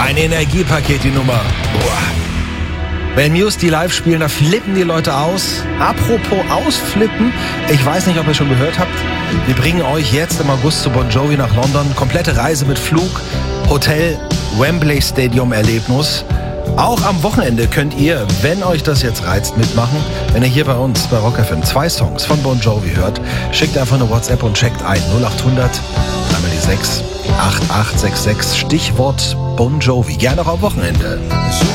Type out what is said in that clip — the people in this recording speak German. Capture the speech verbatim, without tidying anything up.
Ein Energiepaket, die Nummer. Boah. Wenn Muse die live spielen, da flippen die Leute aus. Apropos ausflippen, ich weiß nicht, ob ihr schon gehört habt, wir bringen euch jetzt im August zu Bon Jovi nach London. Komplette Reise mit Flug, Hotel, Wembley Stadium Erlebnis. Auch am Wochenende könnt ihr, wenn euch das jetzt reizt, mitmachen. Wenn ihr hier bei uns bei Rock F M zwei Songs von Bon Jovi hört, schickt einfach eine WhatsApp und checkt ein. null acht hundert, dreimal die sechs, acht acht sechs sechs, Stichwort Bon Jovi. Gerne auch am Wochenende.